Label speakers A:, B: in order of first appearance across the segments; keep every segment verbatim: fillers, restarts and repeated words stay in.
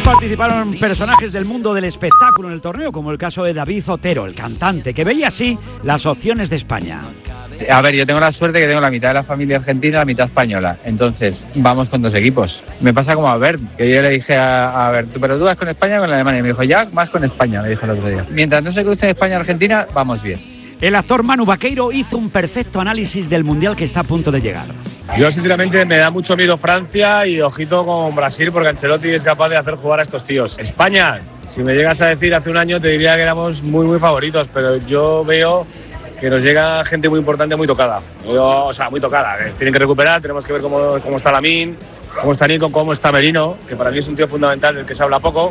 A: participaron personajes del mundo del espectáculo en el torneo, como el caso de David Otero, el cantante, que veía así las opciones de España.
B: A ver, yo tengo la suerte que tengo la mitad de la familia argentina y la mitad española. Entonces, vamos con dos equipos. Me pasa como a Bert, que yo le dije a, a Bert, pero tú vas con España o con Alemania. Y me dijo, ya, vas con España, me dijo el otro día. Mientras no se crucen España y Argentina, vamos bien.
A: El actor Manu Vaqueiro hizo un perfecto análisis del Mundial que está a punto de llegar.
C: Yo, sinceramente, me da mucho miedo Francia y ojito con Brasil, porque Ancelotti es capaz de hacer jugar a estos tíos. España, si me llegas a decir hace un año, te diría que éramos muy, muy favoritos, pero yo veo que nos llega gente muy importante, muy tocada. Yo, o sea, muy tocada. Tienen que recuperar, tenemos que ver cómo, cómo está Lamine, cómo está Nico, cómo está Merino, que para mí es un tío fundamental del que se habla poco.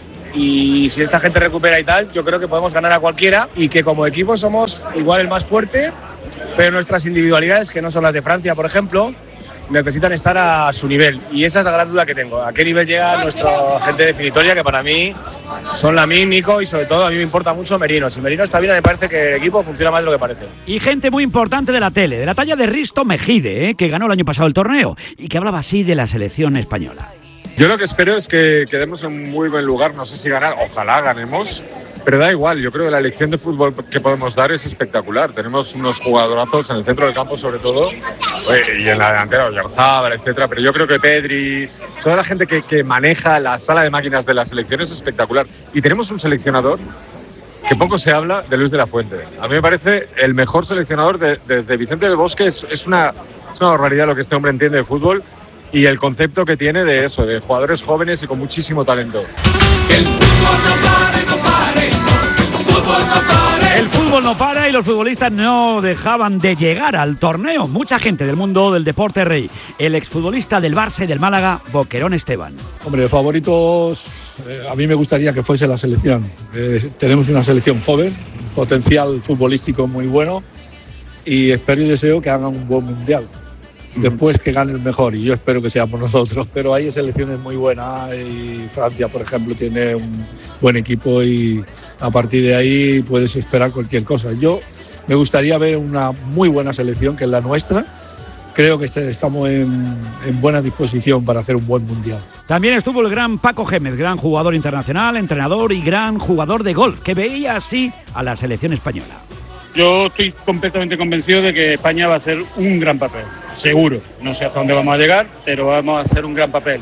C: Y si esta gente recupera y tal, yo creo que podemos ganar a cualquiera y que como equipo somos igual el más fuerte, pero nuestras individualidades, que no son las de Francia, por ejemplo, necesitan estar a su nivel. Y esa es la gran duda que tengo. ¿A qué nivel llega nuestra gente definitoria? Que para mí son Lamine, Nico y sobre todo a mí me importa mucho Merino. Si Merino está bien, me parece que el equipo funciona más de lo que parece.
A: Y gente muy importante de la tele, de la talla de Risto Mejide, ¿eh? que ganó el año pasado el torneo y que hablaba así de la selección española.
D: Yo lo que espero es que quedemos en un muy buen lugar, no sé si ganar, ojalá ganemos, pero da igual, yo creo que la elección de fútbol que podemos dar es espectacular. Tenemos unos jugadorazos en el centro del campo sobre todo, y en la delantera, Oyarzábal, etcétera, pero yo creo que Pedri, toda la gente que, que maneja la sala de máquinas de la selección es espectacular. Y tenemos un seleccionador que poco se habla, de Luis de la Fuente. A mí me parece el mejor seleccionador de, desde Vicente del Bosque, es, es, una, es una barbaridad lo que este hombre entiende de fútbol. Y el concepto que tiene de eso, de jugadores jóvenes y con muchísimo talento.
A: El fútbol no para, no para, el fútbol no para. El fútbol no para y los futbolistas no dejaban de llegar al torneo. Mucha gente del mundo del deporte rey. El exfutbolista del Barça y del Málaga, Boquerón Esteban.
E: Hombre, favoritos, eh, a mí me gustaría que fuese la selección. Eh, tenemos una selección joven, potencial futbolístico muy bueno y espero y deseo que hagan un buen mundial. Después que gane el mejor, y yo espero que sea por nosotros, pero hay selecciones muy buenas y Francia, por ejemplo, tiene un buen equipo y a partir de ahí puedes esperar cualquier cosa. Yo me gustaría ver una muy buena selección, que es la nuestra. Creo que estamos en, en buena disposición para hacer un buen mundial.
A: También estuvo el gran Paco Gémez, gran jugador internacional, entrenador y gran jugador de golf, que veía así a la selección española.
F: Yo estoy completamente convencido de que España va a hacer un gran papel, seguro. No sé hasta dónde vamos a llegar, pero vamos a hacer un gran papel.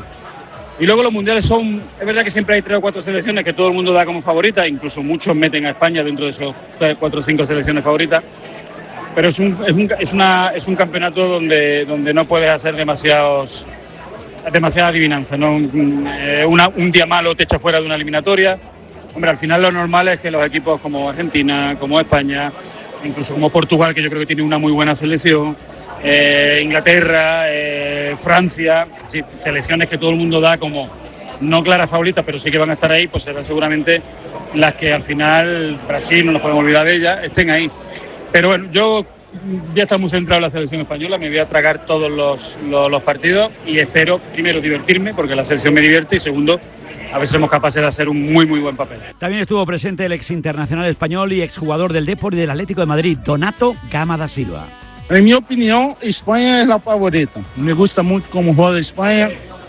F: Y luego los mundiales son, es verdad que siempre hay tres o cuatro selecciones que todo el mundo da como favoritas, incluso muchos meten a España dentro de esos cuatro o cinco selecciones favoritas. Pero es un, es un, es una, es un campeonato donde, donde no puedes hacer demasiados, demasiada adivinanza, ¿no? Una, un día malo te echa fuera de una eliminatoria. Hombre, al final lo normal es que los equipos como Argentina, como España, incluso como Portugal, que yo creo que tiene una muy buena selección, eh, Inglaterra, eh, Francia, sí, selecciones que todo el mundo da como no claras favoritas, pero sí que van a estar ahí, pues serán seguramente las que al final, Brasil, no nos podemos olvidar de ella, estén ahí. Pero bueno, yo voy a estar muy centrado en la selección española, me voy a tragar todos los, los, los partidos y espero, primero, divertirme, porque la selección me divierte, y segundo, a ver si somos capaces de hacer un muy, muy buen papel.
A: También estuvo presente el ex internacional español y exjugador del Depor y del Atlético de Madrid, Donato Gama da Silva.
G: En mi opinión, España es la favorita. Me gusta mucho cómo juega España.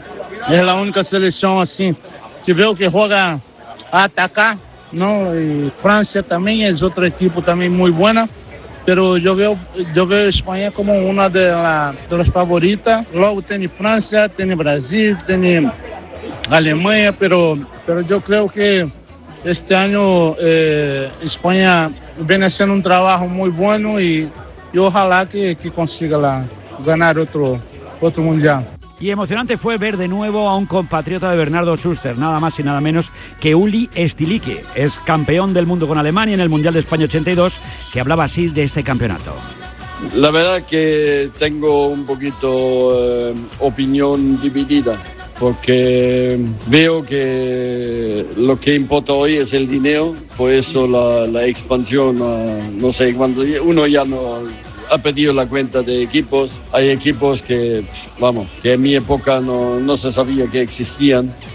G: Es la única selección así, que veo que juega a atacar, ¿no? Y Francia también es otro equipo también muy buena. Pero yo veo, yo veo España como una de, la, de las favoritas. Luego tiene Francia, tiene Brasil, tiene Alemania, pero, pero yo creo que este año eh, España viene haciendo un trabajo muy bueno y, y ojalá que, que consiga la, ganar otro, otro mundial.
A: Y emocionante fue ver de nuevo a un compatriota de Bernardo Schuster, nada más y nada menos que Uli Stilique, es campeón del mundo con Alemania en el Mundial de España ochenta y dos, que hablaba así de este campeonato.
H: La verdad que tengo un poquito eh, opinión dividida, porque veo que lo que importa hoy es el dinero, por eso la, la expansión, uh, no sé, cuando uno ya no ha perdido la cuenta de equipos, hay equipos que, vamos, que en mi época no, no se sabía que existían,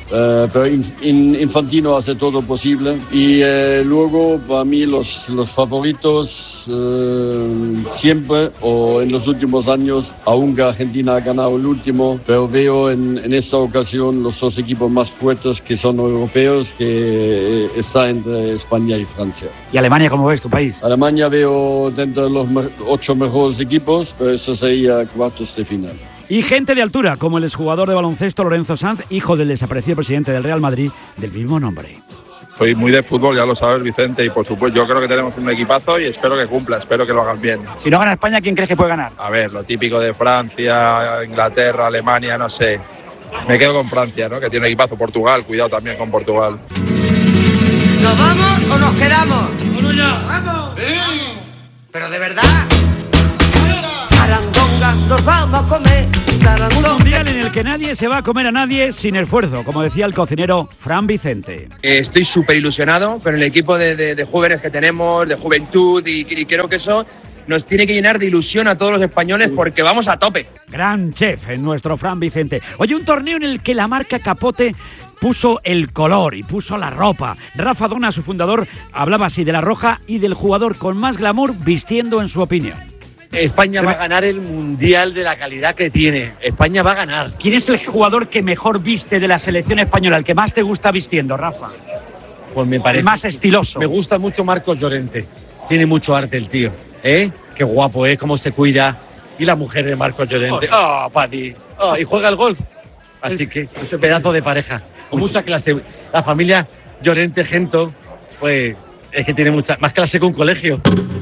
H: Uh, pero in, Infantino hace todo posible y uh, luego para mí los, los favoritos uh, siempre o en los últimos años, aunque Argentina ha ganado el último, pero veo en, en esta ocasión los dos equipos más fuertes que son europeos, que eh, está entre España y Francia.
A: ¿Y Alemania cómo ves tu país?
H: Alemania veo dentro de los me- ocho mejores equipos, pero eso sería cuartos de final.
A: Y gente de altura, como el exjugador de baloncesto Lorenzo Sanz, hijo del desaparecido presidente del Real Madrid, del mismo nombre.
E: Soy muy de fútbol, ya lo sabes, Vicente, y por supuesto yo creo que tenemos un equipazo y espero que cumpla, espero que lo hagan bien.
A: Si no gana España, ¿quién crees que puede ganar?
E: A ver, lo típico de Francia, Inglaterra, Alemania, no sé. Me quedo con Francia, ¿no? Que tiene equipazo. Portugal, cuidado también con Portugal.
I: ¿Nos vamos o nos quedamos? ¡Bueno ya! ¡Vamos! ¡Sí! Pero de verdad. Sarandonga, nos vamos a comer. Sarandonga.
A: Un mundial en el que nadie se va a comer a nadie sin esfuerzo, como decía el cocinero Fran Vicente.
J: Eh, estoy súper ilusionado con el equipo de, de, de jóvenes que tenemos, de juventud, y, y creo que eso nos tiene que llenar de ilusión a todos los españoles porque vamos a tope.
A: Gran chef en nuestro Fran Vicente. Oye, un torneo en el que la marca Capote puso el color y puso la ropa. Rafa Dona, su fundador, hablaba así de la roja y del jugador con más glamour vistiendo en su opinión.
K: España va a ganar el Mundial de la calidad que tiene. España va a ganar.
A: ¿Quién es el jugador que mejor viste de la selección española, el que más te gusta vistiendo, Rafa?
K: Pues me parece.
A: El más estiloso.
K: Me gusta mucho Marcos Llorente. Tiene mucho arte el tío. ¿Eh? Qué guapo, ¿eh? Cómo se cuida. Y la mujer de Marcos Llorente. ¡Oh, oh Pati! Oh, y juega al golf. Así que ese pedazo de pareja. Con mucha clase. La familia Llorente Gento, pues es que tiene mucha más clase que un colegio.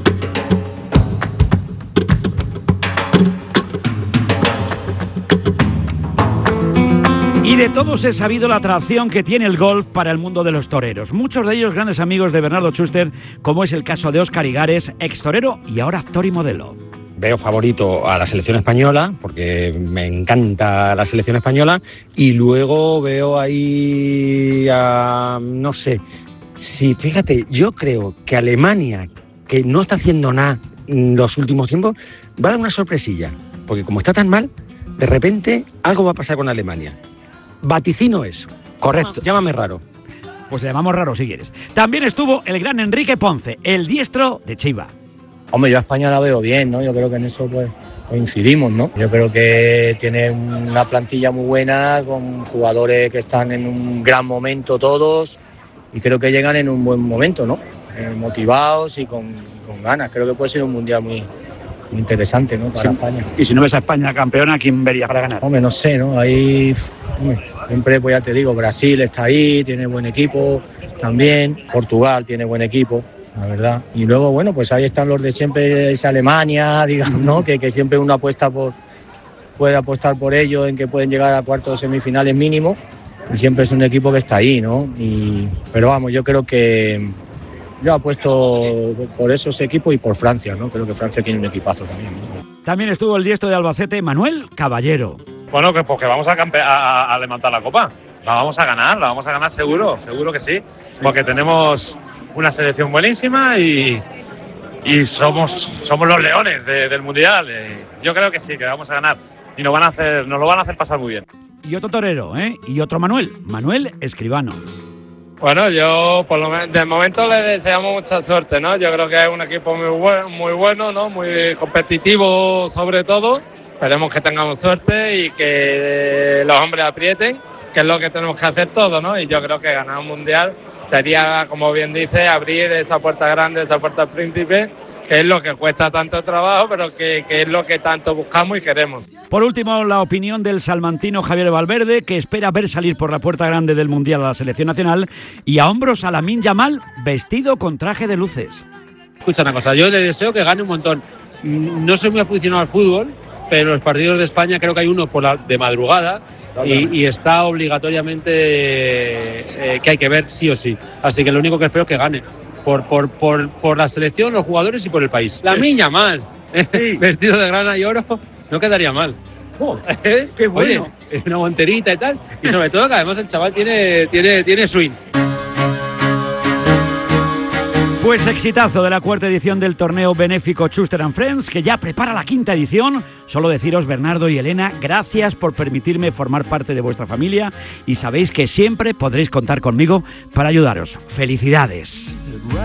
A: Y de todos he sabido la atracción que tiene el golf para el mundo de los toreros. Muchos de ellos grandes amigos de Bernardo Schuster, como es el caso de Óscar Igares, ex torero y ahora actor y modelo.
L: Veo favorito a la selección española, porque me encanta la selección española, y luego veo ahí, a, no sé, si fíjate, yo creo que Alemania, que no está haciendo nada en los últimos tiempos, va a dar una sorpresilla, porque como está tan mal, de repente algo va a pasar con Alemania. Vaticino eso.
A: Correcto.
L: Llámame raro.
A: Pues le llamamos raro si quieres. También estuvo el gran Enrique Ponce, el diestro de Chiva.
M: Hombre, yo a España la veo bien, ¿no? Yo creo que en eso pues coincidimos, ¿no? Yo creo que tiene una plantilla muy buena, con jugadores que están en un gran momento todos, y creo que llegan en un buen momento, ¿no? Eh, motivados y con, con ganas. Creo que puede ser un mundial muy, muy interesante, ¿no? Para sí. España.
A: Y si no ves a España campeona, ¿quién vería para ganar?
M: Hombre, no sé, ¿no? Ahí, hombre, siempre, pues ya te digo, Brasil está ahí, tiene buen equipo también, Portugal tiene buen equipo, la verdad. Y luego, bueno, pues ahí están los de siempre, es Alemania, digamos, ¿no? Que, que siempre uno apuesta por, puede apostar por ello, en que pueden llegar a cuartos semifinales mínimo, y siempre es un equipo que está ahí, ¿no? Y, pero vamos, yo creo que yo apuesto por esos equipos y por Francia, ¿no? Creo que Francia tiene un equipazo también, ¿no?
A: También estuvo el diestro de Albacete, Manuel Caballero.
C: Bueno, que porque vamos a, campe- a, a levantar la copa. La vamos a ganar, la vamos a ganar seguro, seguro que sí. Porque tenemos una selección buenísima y, y somos, somos los leones de, del Mundial. Yo creo que sí, que vamos a ganar. Y nos, van a hacer, nos lo van a hacer pasar muy bien.
A: Y otro torero, ¿eh? Y otro Manuel, Manuel Escribano.
N: Bueno, yo por lo menos de momento le deseamos mucha suerte, ¿no? Yo creo que es un equipo muy bueno, muy bueno, ¿no? Muy competitivo sobre todo. Esperemos que tengamos suerte y que los hombres aprieten, que es lo que tenemos que hacer todos, ¿no? Y yo creo que ganar un mundial sería, como bien dice, abrir esa puerta grande, esa puerta príncipe, que es lo que cuesta tanto trabajo, pero que, que es lo que tanto buscamos y queremos.
A: Por último, la opinión del salmantino Javier Valverde, que espera ver salir por la puerta grande del Mundial a la selección nacional, y a hombros a Lamine Yamal, vestido con traje de luces.
O: Escucha una cosa, yo le deseo que gane un montón. No soy muy aficionado al fútbol, pero los partidos de España creo que hay uno por la, de madrugada y, y está obligatoriamente eh, que hay que ver sí o sí. Así que lo único que espero es que gane. Por, por, por, por la selección, los jugadores y por el país. Lamine Yamal, sí. Vestido de grana y oro, no quedaría mal.
A: Oh, ¿eh? ¡Qué bueno!
O: Oye, una monterita y tal. Y sobre todo que además el chaval tiene, tiene, tiene swing.
A: Pues exitazo de la cuarta edición del torneo benéfico Schuster and Friends, que ya prepara la quinta edición. Solo deciros, Bernardo y Elena, gracias por permitirme formar parte de vuestra familia y sabéis que siempre podréis contar conmigo para ayudaros. ¡Felicidades!